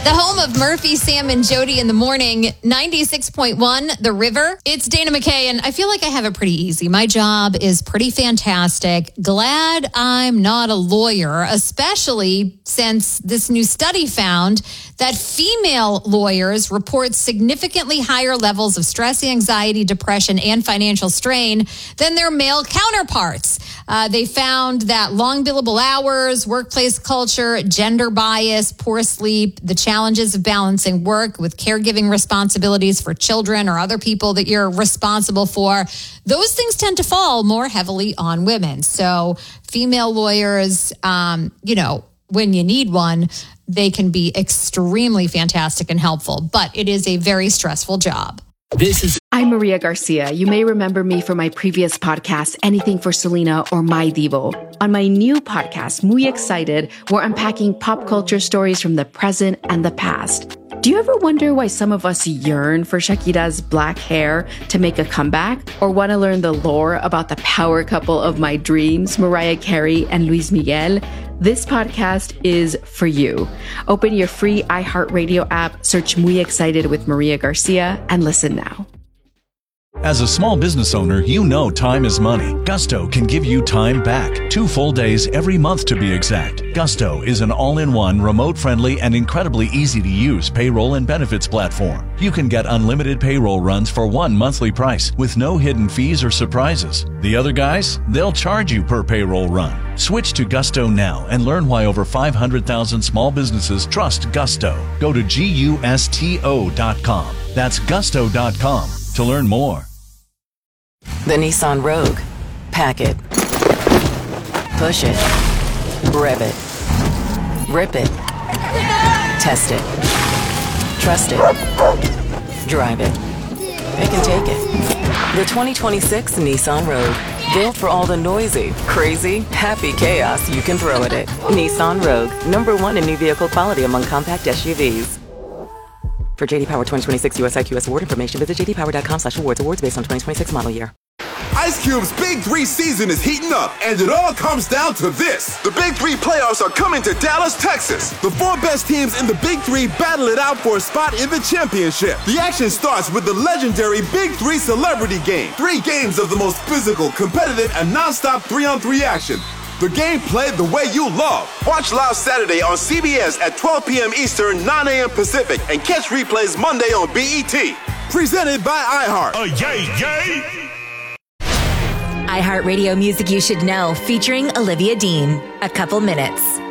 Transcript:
The home of Murphy, Sam, and Jody in the morning, 96.1, The River. It's Dana McKay, and I feel like I have it pretty easy. My job is pretty fantastic. Glad I'm not a lawyer, especially since this new study found that female lawyers report significantly higher levels of stress, anxiety, depression, and financial strain than their male counterparts. They found that long billable hours, workplace culture, gender bias, poor sleep, the challenges of balancing work with caregiving responsibilities for children or other people that you're responsible for, those things tend to fall more heavily on women. So female lawyers, when you need one, they can be extremely fantastic and helpful, but it is a very stressful job. I'm Maria Garcia. You may remember me from my previous podcast, Anything for Selena or My Divo. On my new podcast, Muy Excited, we're unpacking pop culture stories from the present and the past. Do you ever wonder why some of us yearn for Shakira's black hair to make a comeback? Or want to learn the lore about the power couple of my dreams, Mariah Carey and Luis Miguel? This podcast is for you. Open your free iHeartRadio app, search Muy Excited with Maria Garcia, and listen now. As a small business owner, you know time is money. Gusto can give you time back. 2 full days every month to be exact. Gusto is an all-in-one, remote-friendly, and incredibly easy-to-use payroll and benefits platform. You can get unlimited payroll runs for one monthly price with no hidden fees or surprises. The other guys, they'll charge you per payroll run. Switch to Gusto now and learn why over 500,000 small businesses trust Gusto. Go to GUSTO.com. That's Gusto.com to learn more. The Nissan Rogue. Pack it. Push it. Rev it. Rip it. Test it. Trust it. Drive it. It can take it. The 2026 Nissan Rogue. Built for all the noisy, crazy, happy chaos you can throw at it. Nissan Rogue. #1 in new vehicle quality among compact SUVs. For JD Power 2026 US IQS award information, visit jdpower.com/awards. Awards based on 2026 model year. Ice Cube's Big 3 season is heating up, and it all comes down to this. The Big 3 playoffs are coming to Dallas, Texas. The 4 best teams in the Big 3 battle it out for a spot in the championship. The action starts with the legendary Big 3 Celebrity Game. 3 games of the most physical, competitive, and non-stop 3-on-3 action. The game played the way you love. Watch live Saturday on CBS at 12 p.m. Eastern, 9 a.m. Pacific, and catch replays Monday on BET. Presented by iHeart. Yay! iHeartRadio Music You Should Know, featuring Olivia Dean. A Couple Minutes.